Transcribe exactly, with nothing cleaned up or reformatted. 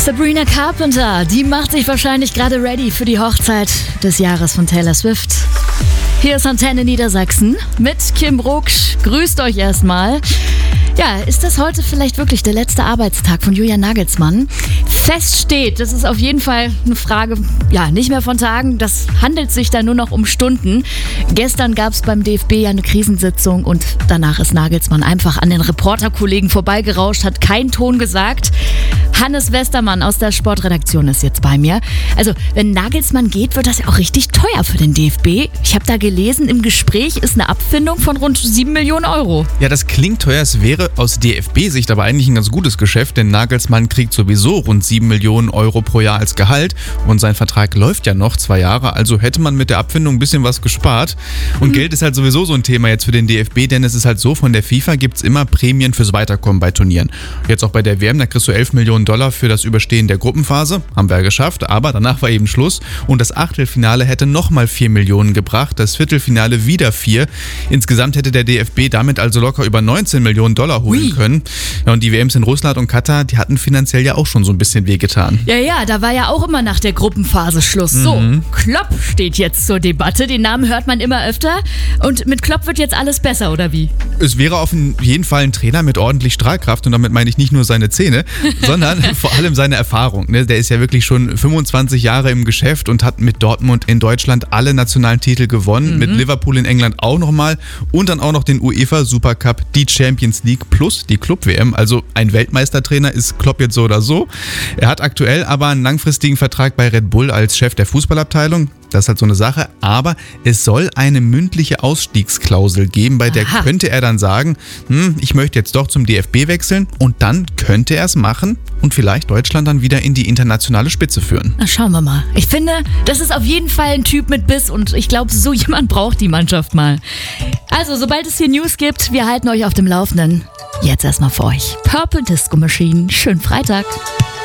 Sabrina Carpenter, die macht sich wahrscheinlich gerade ready für die Hochzeit des Jahres von Taylor Swift. Hier ist Antenne Niedersachsen mit Kim Rucksch. Grüßt euch erstmal. Ja, ist das heute vielleicht wirklich der letzte Arbeitstag von Julian Nagelsmann? Fest steht, das ist auf jeden Fall eine Frage, ja, nicht mehr von Tagen, das handelt sich da nur noch um Stunden. Gestern gab es beim D F B ja eine Krisensitzung und danach ist Nagelsmann einfach an den Reporterkollegen vorbeigerauscht, hat keinen Ton gesagt. Hannes Westermann aus der Sportredaktion ist jetzt bei mir. Also, wenn Nagelsmann geht, wird das ja auch richtig teuer für den D F B. Ich habe da gelesen, im Gespräch ist eine Abfindung von rund sieben Millionen Euro. Ja, das klingt teuer. Es wäre aus D F B-Sicht aber eigentlich ein ganz gutes Geschäft, denn Nagelsmann kriegt sowieso rund sieben Millionen Euro pro Jahr als Gehalt und sein Vertrag läuft ja noch zwei Jahre, also hätte man mit der Abfindung ein bisschen was gespart. Und mhm. Geld ist halt sowieso so ein Thema jetzt für den D F B, denn es ist halt so, von der FIFA gibt es immer Prämien fürs Weiterkommen bei Turnieren. Jetzt auch bei der W M, da kriegst du elf Millionen Dollar für das Überstehen der Gruppenphase, haben wir ja geschafft, aber danach war eben Schluss und das Achtelfinale hätte nochmal vier Millionen gebracht, das Viertelfinale wieder vier. Insgesamt hätte der D F B damit also locker über neunzehn Millionen Dollar holen Ui. können. Ja, und die W Ms in Russland und Katar, die hatten finanziell ja auch schon so ein bisschen wehgetan. Ja, ja, da war ja auch immer nach der Gruppenphase Schluss. Mhm. So, Klopp steht jetzt zur Debatte, den Namen hört man immer öfter und mit Klopp wird jetzt alles besser, oder wie? Es wäre auf jeden Fall ein Trainer mit ordentlich Strahlkraft und damit meine ich nicht nur seine Zähne, sondern vor allem seine Erfahrung. Der ist ja wirklich schon fünfundzwanzig Jahre im Geschäft und hat mit Dortmund in Deutschland alle nationalen Titel gewonnen, mhm. mit Liverpool in England auch nochmal und dann auch noch den UEFA Supercup, die Champions League plus die Club-W M. Also ein Weltmeistertrainer ist Klopp jetzt so oder so. Er hat aktuell aber einen langfristigen Vertrag bei Red Bull als Chef der Fußballabteilung. Das ist halt so eine Sache, aber es soll eine mündliche Ausstiegsklausel geben, bei der Aha. könnte er dann sagen, hm, ich möchte jetzt doch zum D F B wechseln und dann könnte er es machen und vielleicht Deutschland dann wieder in die internationale Spitze führen. Na, schauen wir mal. Ich finde, das ist auf jeden Fall ein Typ mit Biss und ich glaube, so jemand braucht die Mannschaft mal. Also, sobald es hier News gibt, wir halten euch auf dem Laufenden. Jetzt erstmal für euch Purple Disco Machine. Schönen Freitag.